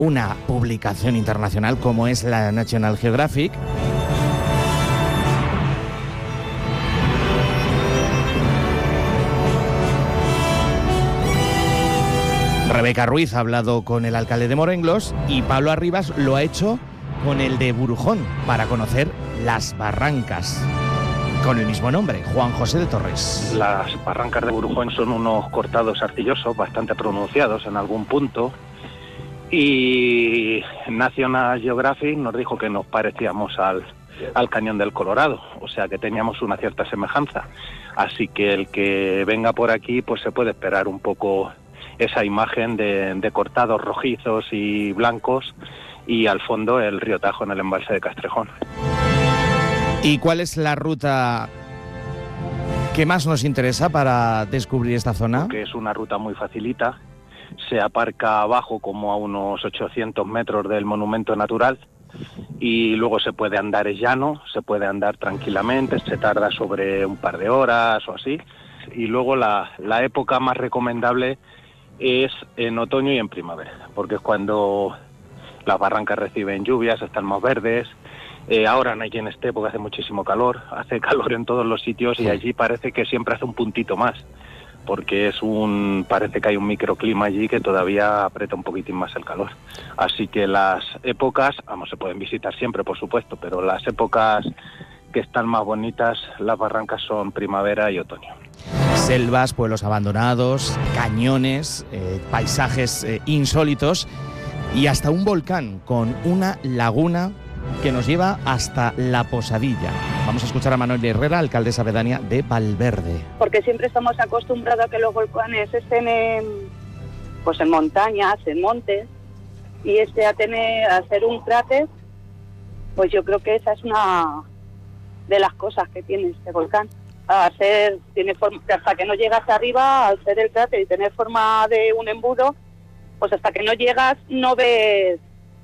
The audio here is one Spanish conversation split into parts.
una publicación internacional como es la National Geographic. Rebeca Ruiz ha hablado con el alcalde de Morenglos y Pablo Arribas lo ha hecho con el de Burujón para conocer las barrancas con el mismo nombre, Juan José de Torres. Las barrancas de Burujón son unos cortados arcillosos bastante pronunciados en algún punto y National Geographic nos dijo que nos parecíamos al Cañón del Colorado, o sea que teníamos una cierta semejanza. Así que el que venga por aquí pues se puede esperar un poco esa imagen de cortados rojizos y blancos y al fondo el río Tajo en el embalse de Castrejón. ¿Y cuál es la ruta que más nos interesa para descubrir esta zona? Que es una ruta muy facilita, se aparca abajo como a unos 800 metros del monumento natural y luego se puede andar llano, se puede andar tranquilamente, se tarda sobre un par de horas o así. Y luego la época más recomendable es en otoño y en primavera, porque es cuando las barrancas reciben lluvias, están más verdes. Ahora no hay quien esté porque hace muchísimo calor, hace calor en todos los sitios y allí parece que siempre hace un puntito más, porque parece que hay un microclima allí que todavía aprieta un poquitín más el calor. Así que las épocas, se pueden visitar siempre por supuesto, pero las épocas que están más bonitas, las barrancas son primavera y otoño. Selvas, pueblos abandonados, cañones, paisajes insólitos y hasta un volcán con una laguna que nos lleva hasta La Posadilla. Vamos a escuchar a Manuel Herrera, alcaldesa pedánea de Valverde. Porque siempre estamos acostumbrados a que los volcanes estén en montañas, en montes, y hacer un cráter, pues yo creo que esa es una de las cosas que tiene este volcán. Tiene forma, hasta que no llegas arriba, al ser el cráter y tener forma de un embudo, pues hasta que no llegas no ves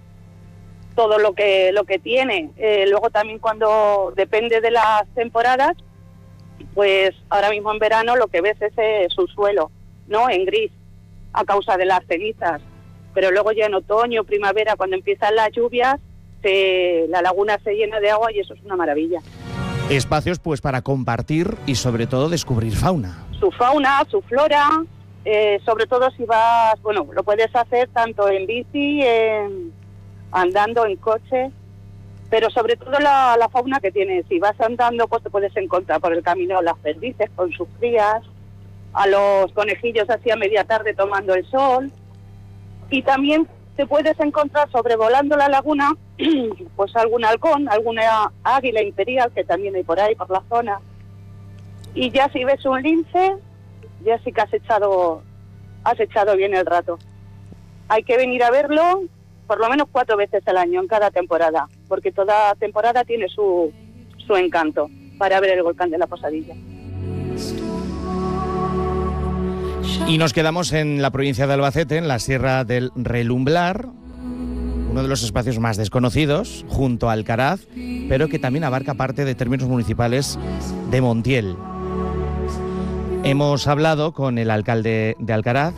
todo lo que tiene. Luego también cuando depende de las temporadas, pues ahora mismo en verano lo que ves es su suelo, ¿no? En gris, a causa de las cenizas. Pero luego ya en otoño, primavera, cuando empiezan las lluvias, la laguna se llena de agua y eso es una maravilla. Espacios pues para compartir y sobre todo descubrir fauna. Su fauna, su flora, sobre todo si vas, lo puedes hacer tanto en bici, andando, en coche, pero sobre todo la fauna que tiene. Si vas andando, pues te puedes encontrar por el camino las perdices con sus crías, a los conejillos así a media tarde tomando el sol, y también te puedes encontrar sobrevolando la laguna pues algún halcón, alguna águila imperial que también hay por ahí, por la zona. Y ya si ves un lince, ya sí que has echado bien el rato. Hay que venir a verlo por lo menos 4 veces al año en cada temporada, porque toda temporada tiene su encanto para ver el volcán de La Posadilla. Y nos quedamos en la provincia de Albacete, en la Sierra del Relumblar, uno de los espacios más desconocidos, junto a Alcaraz, pero que también abarca parte de términos municipales de Montiel. Hemos hablado con el alcalde de Alcaraz.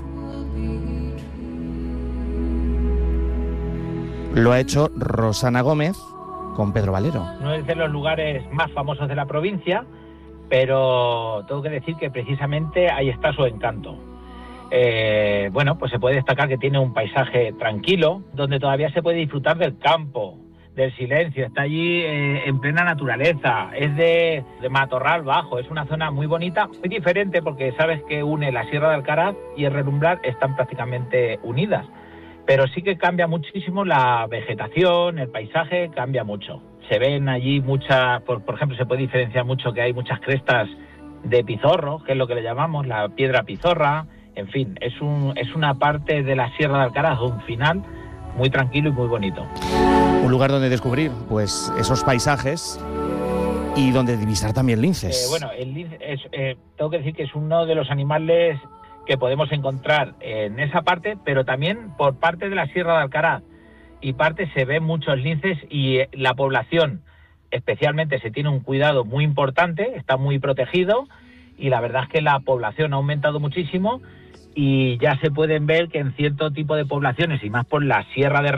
Lo ha hecho Rosana Gómez con Pedro Valero. No es de los lugares más famosos de la provincia, pero tengo que decir que precisamente ahí está su encanto. Pues se puede destacar que tiene un paisaje tranquilo, donde todavía se puede disfrutar del campo, del silencio. Está allí en plena naturaleza, es de matorral bajo, es una zona muy bonita, muy diferente porque sabes que une la Sierra de Alcaraz y el Relumblar, están prácticamente unidas. Pero sí que cambia muchísimo la vegetación, el paisaje cambia mucho. Se ven allí muchas, por ejemplo, se puede diferenciar mucho que hay muchas crestas de pizorro, que es lo que le llamamos la piedra pizorra. En fin, es una parte de la Sierra de Alcaraz, un final muy tranquilo y muy bonito. Un lugar donde descubrir pues esos paisajes y donde divisar también linces. El lince tengo que decir que es uno de los animales que podemos encontrar en esa parte, pero también por parte de la Sierra de Alcaraz y parte se ven muchos linces y la población especialmente se tiene un cuidado muy importante, está muy protegido y la verdad es que la población ha aumentado muchísimo y ya se pueden ver que en cierto tipo de poblaciones, y más por la Sierra de